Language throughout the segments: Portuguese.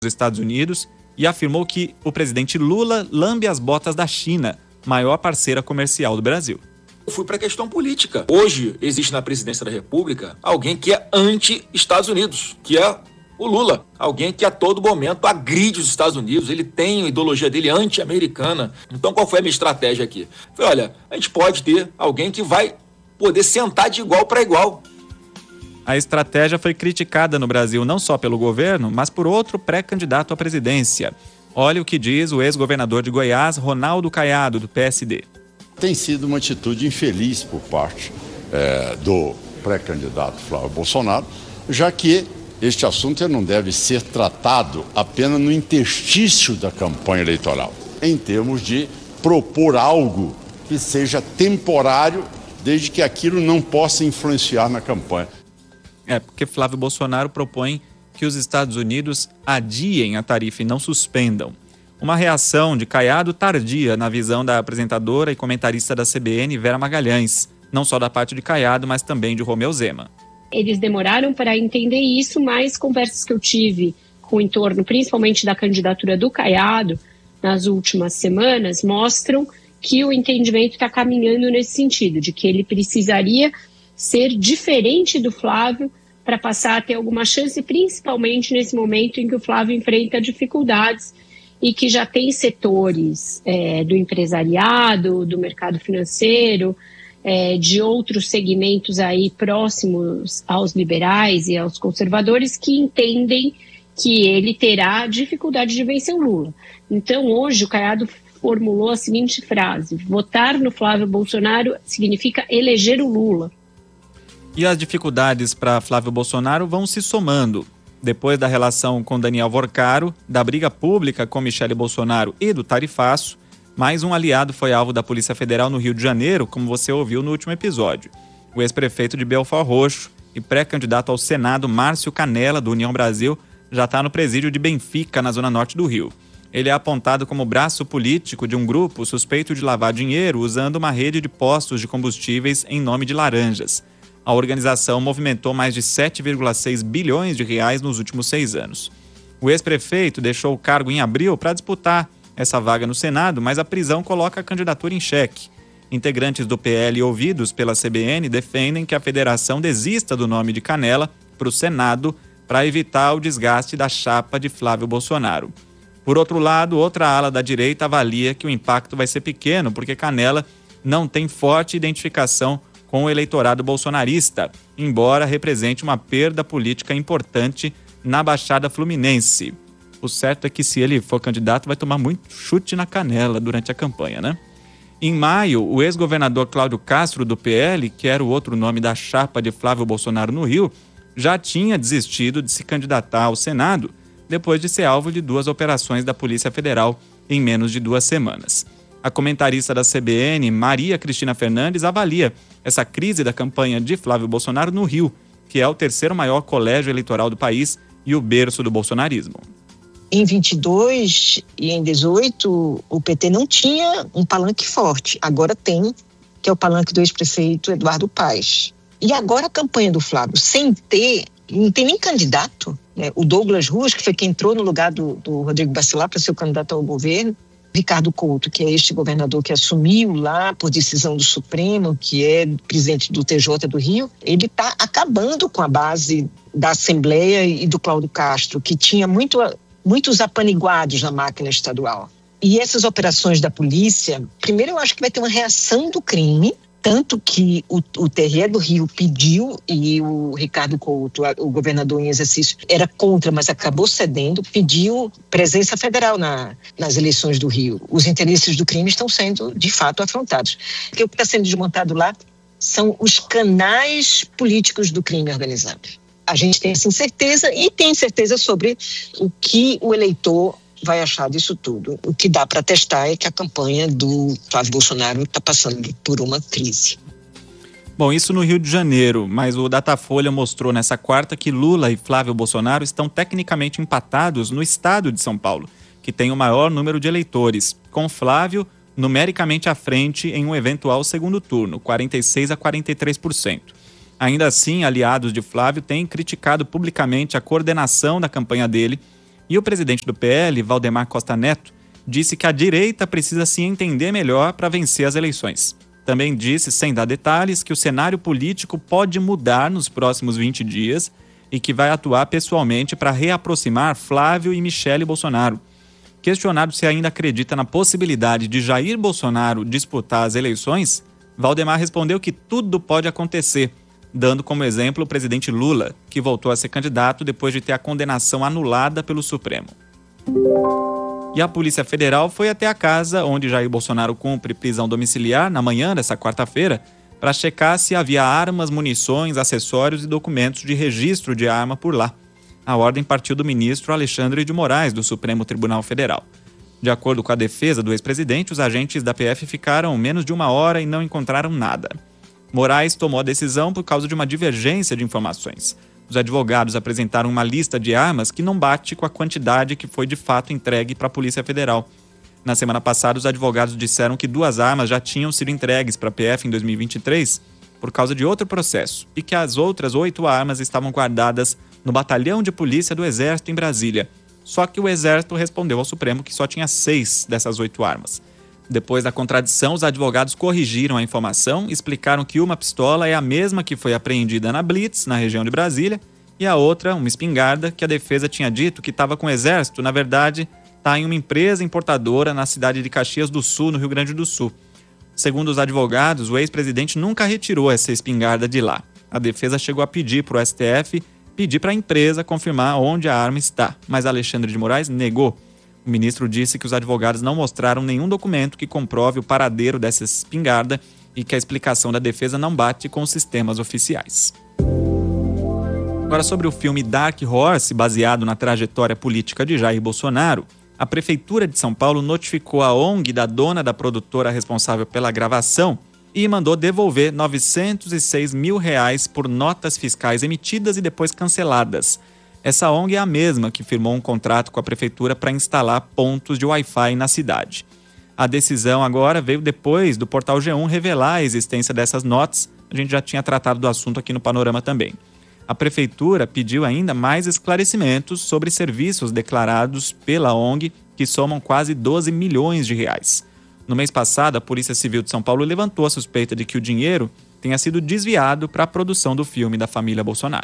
Estados Unidos e afirmou que o presidente Lula lambe as botas da China, maior parceira comercial do Brasil. Eu fui para a questão política. Hoje existe na presidência da República alguém que é anti-Estados Unidos, que é o Lula. Alguém que a todo momento agride os Estados Unidos, ele tem a ideologia dele anti-americana. Então qual foi a minha estratégia aqui? Falei, olha, a gente pode ter alguém que vai poder sentar de igual para igual. A estratégia foi criticada no Brasil não só pelo governo, mas por outro pré-candidato à presidência. Olha o que diz o ex-governador de Goiás, Ronaldo Caiado, do PSD. Tem sido uma atitude infeliz por parte do pré-candidato Flávio Bolsonaro, já que este assunto não deve ser tratado apenas no interstício da campanha eleitoral, em termos de propor algo que seja temporário, desde que aquilo não possa influenciar na campanha. Porque Flávio Bolsonaro propõe que os Estados Unidos adiem a tarifa e não suspendam. Uma reação de Caiado tardia na visão da apresentadora e comentarista da CBN, Vera Magalhães, não só da parte de Caiado, mas também de Romeu Zema. Eles demoraram para entender isso, mas conversas que eu tive com o entorno, principalmente da candidatura do Caiado, nas últimas semanas, mostram que o entendimento está caminhando nesse sentido, de que ele precisaria ser diferente do Flávio para passar a ter alguma chance, principalmente nesse momento em que o Flávio enfrenta dificuldades e que já tem setores do empresariado, do mercado financeiro, de outros segmentos aí próximos aos liberais e aos conservadores que entendem que ele terá dificuldade de vencer o Lula. Então, hoje, o Caiado formulou a seguinte frase: votar no Flávio Bolsonaro significa eleger o Lula. E as dificuldades para Flávio Bolsonaro vão se somando. Depois da relação com Daniel Vorcaro, da briga pública com Michele Bolsonaro e do tarifaço, mais um aliado foi alvo da Polícia Federal no Rio de Janeiro, como você ouviu no último episódio. O ex-prefeito de Belford Roxo e pré-candidato ao Senado, Márcio Canella, do União Brasil, já está no presídio de Benfica, na zona norte do Rio. Ele é apontado como braço político de um grupo suspeito de lavar dinheiro usando uma rede de postos de combustíveis em nome de laranjas. A organização movimentou mais de 7,6 bilhões de reais nos últimos 6 anos. O ex-prefeito deixou o cargo em abril para disputar essa vaga no Senado, mas a prisão coloca a candidatura em xeque. Integrantes do PL ouvidos pela CBN defendem que a federação desista do nome de Canella para o Senado para evitar o desgaste da chapa de Flávio Bolsonaro. Por outro lado, outra ala da direita avalia que o impacto vai ser pequeno porque Canella não tem forte identificação com o eleitorado bolsonarista, embora represente uma perda política importante na Baixada Fluminense. O certo é que se ele for candidato vai tomar muito chute na canela durante a campanha, né? Em maio, o ex-governador Cláudio Castro, do PL, que era o outro nome da chapa de Flávio Bolsonaro no Rio, já tinha desistido de se candidatar ao Senado depois de ser alvo de 2 operações da Polícia Federal em menos de 2 semanas. A comentarista da CBN, Maria Cristina Fernandes, avalia essa crise da campanha de Flávio Bolsonaro no Rio, que é o 3º maior colégio eleitoral do país e o berço do bolsonarismo. Em 22 e em 18, o PT não tinha um palanque forte. Agora tem, que é o palanque do ex-prefeito Eduardo Paes. E agora a campanha do Flávio, sem ter, não tem nem candidato, né? O Douglas Ruas, que foi quem entrou no lugar do Rodrigo Bacelar para ser o candidato ao governo. Ricardo Couto, que é este governador que assumiu lá por decisão do Supremo, que é presidente do TJ do Rio, ele está acabando com a base da Assembleia e do Cláudio Castro, que tinha muitos apaniguados na máquina estadual. E essas operações da polícia, primeiro eu acho que vai ter uma reação do crime, tanto que o TRE do Rio pediu, e o Ricardo Couto, o governador em exercício, era contra, mas acabou cedendo, pediu presença federal nas eleições do Rio. Os interesses do crime estão sendo, de fato, afrontados. Porque o que está sendo desmontado lá são os canais políticos do crime organizado. A gente tem essa incerteza e tem certeza sobre o que o eleitor vai achar disso tudo. O que dá para testar é que a campanha do Flávio Bolsonaro está passando por uma crise. Bom, isso no Rio de Janeiro, mas o Datafolha mostrou nessa quarta que Lula e Flávio Bolsonaro estão tecnicamente empatados no estado de São Paulo, que tem o maior número de eleitores, com Flávio numericamente à frente em um eventual segundo turno, 46% a 43%. Ainda assim, aliados de Flávio têm criticado publicamente a coordenação da campanha dele E o presidente do PL, Valdemar Costa Neto, disse que a direita precisa se entender melhor para vencer as eleições. Também disse, sem dar detalhes, que o cenário político pode mudar nos próximos 20 dias e que vai atuar pessoalmente para reaproximar Flávio e Michele Bolsonaro. Questionado se ainda acredita na possibilidade de Jair Bolsonaro disputar as eleições, Valdemar respondeu que tudo pode acontecer, dando como exemplo o presidente Lula, que voltou a ser candidato depois de ter a condenação anulada pelo Supremo. E a Polícia Federal foi até a casa onde Jair Bolsonaro cumpre prisão domiciliar na manhã dessa quarta-feira para checar se havia armas, munições, acessórios e documentos de registro de arma por lá. A ordem partiu do ministro Alexandre de Moraes, do Supremo Tribunal Federal. De acordo com a defesa do ex-presidente, os agentes da PF ficaram menos de 1 hora e não encontraram nada. Moraes tomou a decisão por causa de uma divergência de informações. Os advogados apresentaram uma lista de armas que não bate com a quantidade que foi de fato entregue para a Polícia Federal. Na semana passada, os advogados disseram que 2 armas já tinham sido entregues para a PF em 2023 por causa de outro processo e que as outras 8 armas estavam guardadas no Batalhão de Polícia do Exército em Brasília. Só que o Exército respondeu ao Supremo que só tinha 6 dessas 8 armas. Depois da contradição, os advogados corrigiram a informação, explicaram que uma pistola é a mesma que foi apreendida na Blitz, na região de Brasília, e a outra, uma espingarda, que a defesa tinha dito que estava com o Exército, na verdade, está em uma empresa importadora na cidade de Caxias do Sul, no Rio Grande do Sul. Segundo os advogados, o ex-presidente nunca retirou essa espingarda de lá. A defesa chegou a pedir para o STF pedir para a empresa confirmar onde a arma está, mas Alexandre de Moraes negou. O ministro disse que os advogados não mostraram nenhum documento que comprove o paradeiro dessa espingarda e que a explicação da defesa não bate com os sistemas oficiais. Agora, sobre o filme Dark Horse, baseado na trajetória política de Jair Bolsonaro, a Prefeitura de São Paulo notificou a ONG da dona da produtora responsável pela gravação e mandou devolver R$ 906 mil por notas fiscais emitidas e depois canceladas. Essa ONG é a mesma que firmou um contrato com a Prefeitura para instalar pontos de Wi-Fi na cidade. A decisão agora veio depois do portal G1 revelar a existência dessas notas. A gente já tinha tratado do assunto aqui no Panorama também. A Prefeitura pediu ainda mais esclarecimentos sobre serviços declarados pela ONG, que somam quase 12 milhões de reais. No mês passado, a Polícia Civil de São Paulo levantou a suspeita de que o dinheiro tenha sido desviado para a produção do filme da família Bolsonaro.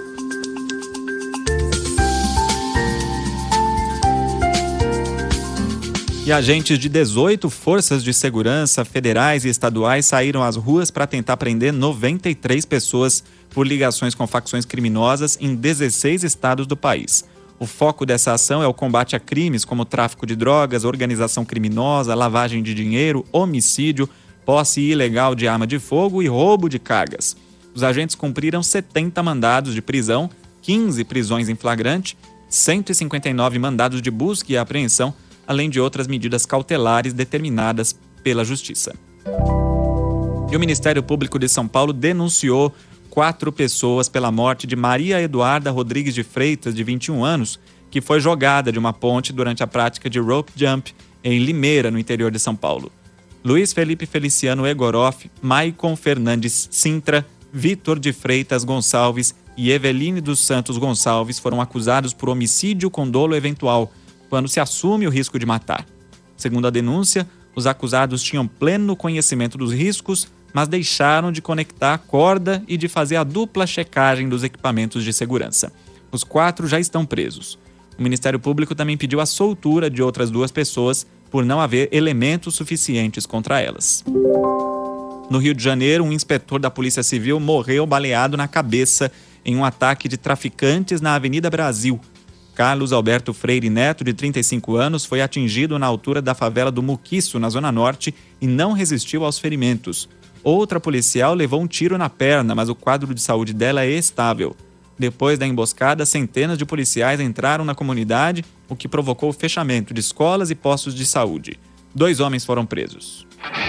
E agentes de 18 forças de segurança federais e estaduais saíram às ruas para tentar prender 93 pessoas por ligações com facções criminosas em 16 estados do país. O foco dessa ação é o combate a crimes como tráfico de drogas, organização criminosa, lavagem de dinheiro, homicídio, posse ilegal de arma de fogo e roubo de cargas. Os agentes cumpriram 70 mandados de prisão, 15 prisões em flagrante, 159 mandados de busca e apreensão, além de outras medidas cautelares determinadas pela Justiça. E o Ministério Público de São Paulo denunciou 4 pessoas pela morte de Maria Eduarda Rodrigues de Freitas, de 21 anos, que foi jogada de uma ponte durante a prática de rope jump em Limeira, no interior de São Paulo. Luiz Felipe Feliciano Egoroff, Maicon Fernandes Sintra, Vitor de Freitas Gonçalves e Eveline dos Santos Gonçalves foram acusados por homicídio com dolo eventual, quando se assume o risco de matar. Segundo a denúncia, os acusados tinham pleno conhecimento dos riscos, mas deixaram de conectar a corda e de fazer a dupla checagem dos equipamentos de segurança. Os 4 já estão presos. O Ministério Público também pediu a soltura de outras 2 pessoas por não haver elementos suficientes contra elas. No Rio de Janeiro, um inspetor da Polícia Civil morreu baleado na cabeça em um ataque de traficantes na Avenida Brasil. Carlos Alberto Freire Neto, de 35 anos, foi atingido na altura da favela do Muquiço, na Zona Norte, e não resistiu aos ferimentos. Outra policial levou um tiro na perna, mas o quadro de saúde dela é estável. Depois da emboscada, centenas de policiais entraram na comunidade, o que provocou o fechamento de escolas e postos de saúde. 2 homens foram presos.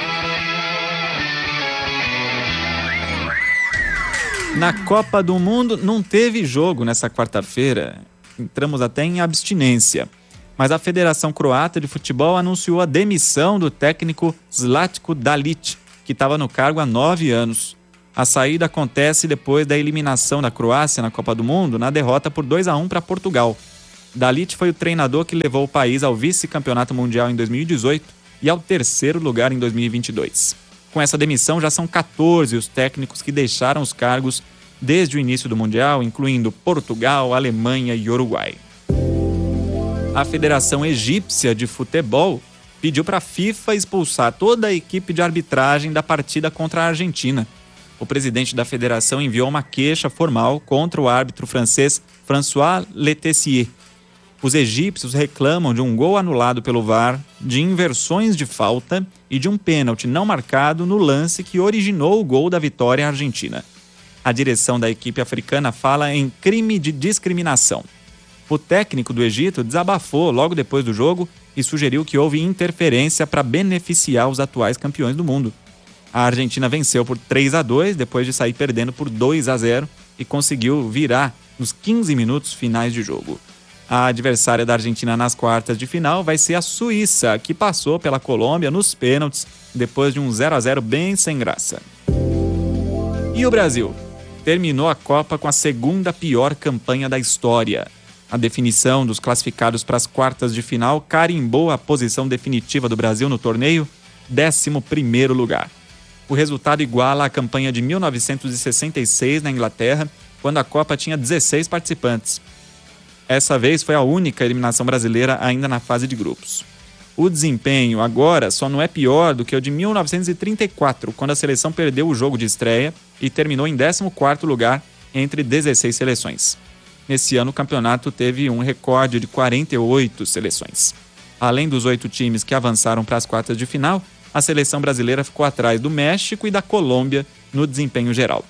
Na Copa do Mundo não teve jogo nessa quarta-feira. Entramos até em abstinência. Mas a Federação Croata de Futebol anunciou a demissão do técnico Zlatko Dalic, que estava no cargo há 9 anos. A saída acontece depois da eliminação da Croácia na Copa do Mundo, na derrota por 2-1 para Portugal. Dalit foi o treinador que levou o país ao vice-campeonato mundial em 2018 e ao 3º lugar em 2022. Com essa demissão, já são 14 os técnicos que deixaram os cargos desde o início do Mundial, incluindo Portugal, Alemanha e Uruguai. A Federação Egípcia de Futebol pediu para a FIFA expulsar toda a equipe de arbitragem da partida contra a Argentina. O presidente da federação enviou uma queixa formal contra o árbitro francês François Letessier. Os egípcios reclamam de um gol anulado pelo VAR, de inversões de falta e de um pênalti não marcado no lance que originou o gol da vitória argentina. A direção da equipe africana fala em crime de discriminação. O técnico do Egito desabafou logo depois do jogo e sugeriu que houve interferência para beneficiar os atuais campeões do mundo. A Argentina venceu por 3-2 depois de sair perdendo por 2-0 e conseguiu virar nos 15 minutos finais de jogo. A adversária da Argentina nas quartas de final vai ser a Suíça, que passou pela Colômbia nos pênaltis depois de um 0-0 bem sem graça. E o Brasil? Terminou a Copa com a segunda pior campanha da história. A definição dos classificados para as quartas de final carimbou a posição definitiva do Brasil no torneio, 11º lugar. O resultado iguala a campanha de 1966 na Inglaterra, quando a Copa tinha 16 participantes. Essa vez foi a única eliminação brasileira ainda na fase de grupos. O desempenho agora só não é pior do que o de 1934, quando a seleção perdeu o jogo de estreia e terminou em 14º lugar entre 16 seleções. Nesse ano o campeonato teve um recorde de 48 seleções. Além dos 8 times que avançaram para as quartas de final, a seleção brasileira ficou atrás do México e da Colômbia no desempenho geral.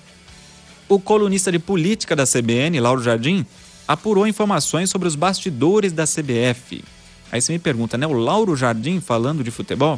O colunista de política da CBN, Lauro Jardim, apurou informações sobre os bastidores da CBF. Aí você me pergunta, né? O Lauro Jardim falando de futebol?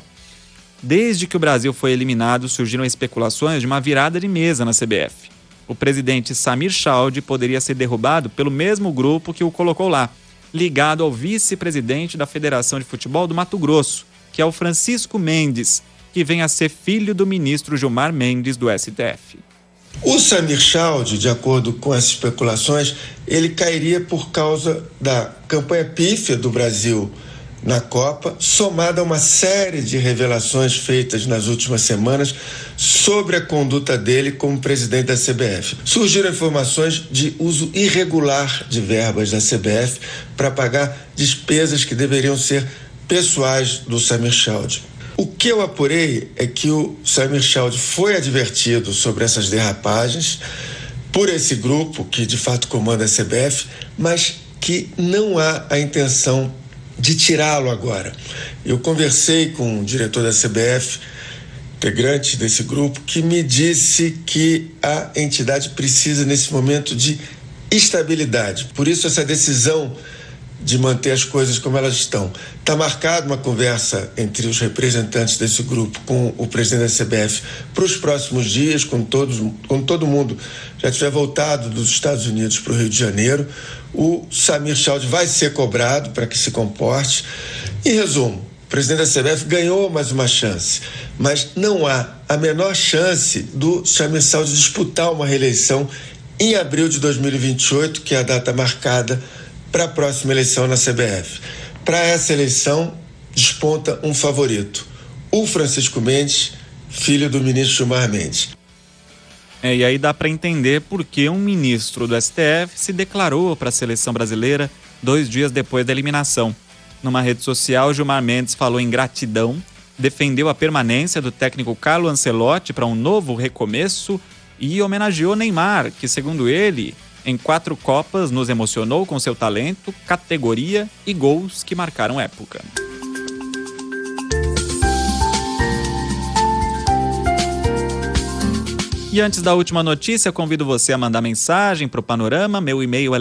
Desde que o Brasil foi eliminado, surgiram especulações de uma virada de mesa na CBF. O presidente Samir Chaude poderia ser derrubado pelo mesmo grupo que o colocou lá, ligado ao vice-presidente da Federação de Futebol do Mato Grosso, que é o Francisco Mendes, que vem a ser filho do ministro Gilmar Mendes do STF. O Samir Chaude, de acordo com as especulações, ele cairia por causa da campanha pífia do Brasil na Copa, somada a uma série de revelações feitas nas últimas semanas sobre a conduta dele como presidente da CBF. Surgiram informações de uso irregular de verbas da CBF para pagar despesas que deveriam ser pessoais do Samir Chaude. O que eu apurei é que o Samir Chaude foi advertido sobre essas derrapagens por esse grupo que de fato comanda a CBF, mas que não há a intenção de tirá-lo agora. Eu conversei com o diretor da CBF, integrante desse grupo, que me disse que a entidade precisa nesse momento de estabilidade. Por isso essa decisão de manter as coisas como elas estão. Está marcada uma conversa entre os representantes desse grupo com o presidente da CBF para os próximos dias, quando todo mundo já tiver voltado dos Estados Unidos para o Rio de Janeiro. O Samir Chaude vai ser cobrado para que se comporte. Em resumo, o presidente da CBF ganhou mais uma chance, mas não há a menor chance do Samir Chaude disputar uma reeleição em abril de 2028, que é a data marcada para a próxima eleição na CBF. Para essa eleição, desponta um favorito, o Francisco Mendes, filho do ministro Gilmar Mendes. E aí dá para entender por que um ministro do STF se declarou para a seleção brasileira 2 dias depois da eliminação. Numa rede social, Gilmar Mendes falou em gratidão, defendeu a permanência do técnico Carlo Ancelotti para um novo recomeço e homenageou Neymar, que, segundo ele, em 4 Copas nos emocionou com seu talento, categoria e gols que marcaram época. E antes da última notícia, convido você a mandar mensagem para o Panorama. Meu e-mail é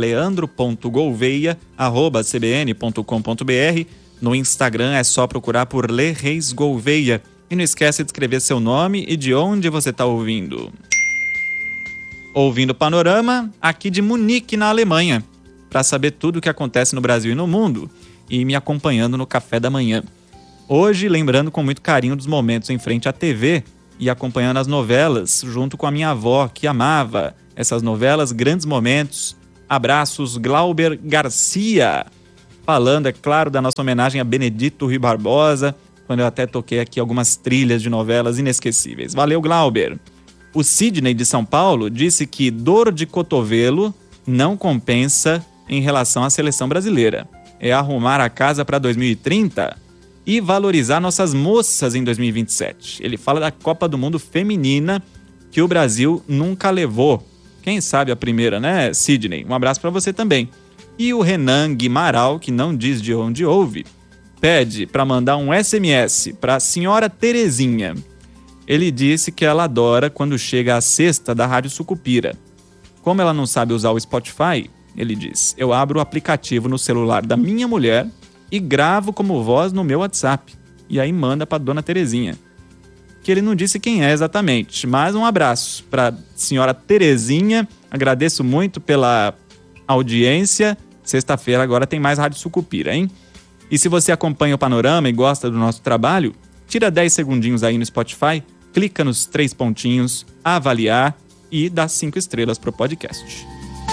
leandro.gouveia@cbn.com.br. No Instagram é só procurar por Le Reis Gouveia. E não esquece de escrever seu nome e de onde você está ouvindo. Ouvindo Panorama, aqui de Munique, na Alemanha, para saber tudo o que acontece no Brasil e no mundo e me acompanhando no café da manhã. Hoje, lembrando com muito carinho dos momentos em frente à TV e acompanhando as novelas junto com a minha avó, que amava essas novelas, grandes momentos. Abraços, Glauber Garcia. falando, é claro, da nossa homenagem a Benedito Rui Barbosa, quando eu até toquei aqui algumas trilhas de novelas inesquecíveis. Valeu, Glauber. O Sidney, de São Paulo, disse que dor de cotovelo não compensa em relação à seleção brasileira. É arrumar a casa para 2030 e valorizar nossas moças em 2027. Ele fala da Copa do Mundo Feminina, que o Brasil nunca levou. Quem sabe a primeira, né, Sidney? Um abraço para você também. E o Renan Guimaral, que não diz de onde ouve, pede para mandar um SMS para a senhora Terezinha. Ele disse que ela adora quando chega a sexta da Rádio Sucupira. Como ela não sabe usar o Spotify, ele diz, eu abro o aplicativo no celular da minha mulher e gravo como voz no meu WhatsApp. E aí manda para dona Terezinha. Que ele não disse quem é exatamente, mas um abraço para a senhora Terezinha. Agradeço muito pela audiência. Sexta-feira agora tem mais Rádio Sucupira, hein? E se você acompanha o Panorama e gosta do nosso trabalho, tira 10 segundinhos aí no Spotify, clica nos 3 pontinhos, avaliar e dá 5 estrelas pro podcast.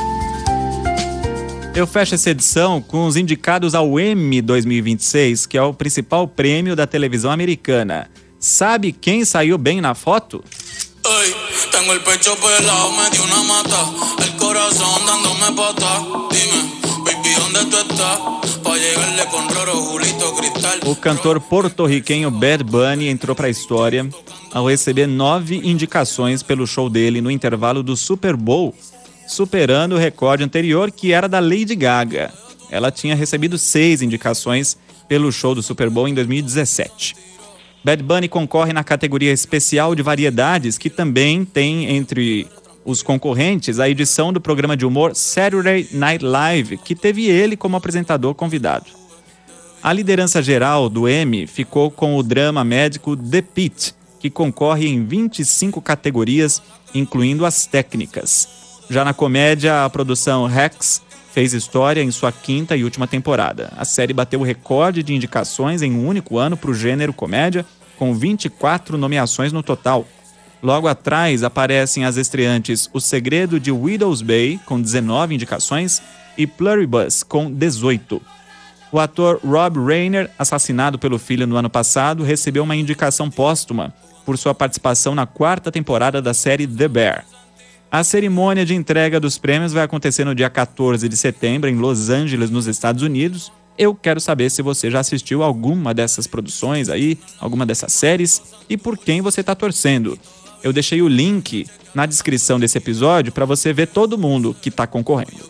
Eu fecho essa edição com os indicados ao Emmy 2026, que é o principal prêmio da televisão americana. Sabe quem saiu bem na foto? Ey, tengo el pecho pelado, me dio una mata, el corazón dándome pata. Dime, baby, ¿dónde tú estás? Pa' llegarle con Roro, Julito, Cristal. O cantor porto-riquenho Bad Bunny entrou para a história ao receber 9 indicações pelo show dele no intervalo do Super Bowl, superando o recorde anterior, que era da Lady Gaga. Ela tinha recebido 6 indicações pelo show do Super Bowl em 2017. Bad Bunny concorre na categoria especial de variedades, que também tem entre os concorrentes a edição do programa de humor Saturday Night Live, que teve ele como apresentador convidado. A liderança geral do Emmy ficou com o drama médico The Pitt, que concorre em 25 categorias, incluindo as técnicas. Já na comédia, a produção Rex fez história em sua 5ª e última temporada. A série bateu o recorde de indicações em um único ano para o gênero comédia, com 24 nomeações no total. Logo atrás aparecem as estreantes O Segredo de Widow's Bay, com 19 indicações, e Pluribus, com 18. O ator Rob Reiner, assassinado pelo filho no ano passado, recebeu uma indicação póstuma por sua participação na 4ª temporada da série The Bear. A cerimônia de entrega dos prêmios vai acontecer no dia 14 de setembro, em Los Angeles, nos Estados Unidos. Eu quero saber se você já assistiu alguma dessas produções aí, alguma dessas séries, e por quem você está torcendo. Eu deixei o link na descrição desse episódio para você ver todo mundo que está concorrendo.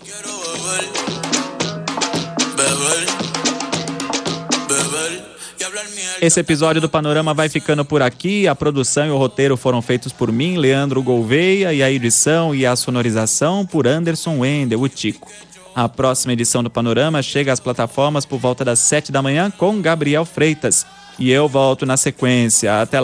Esse episódio do Panorama vai ficando por aqui. A produção e o roteiro foram feitos por mim, Leandro Gouveia, e a edição e a sonorização por Anderson Wendel, o Tico. A próxima edição do Panorama chega às plataformas por volta das 7 da manhã com Gabriel Freitas. E eu volto na sequência. Até lá.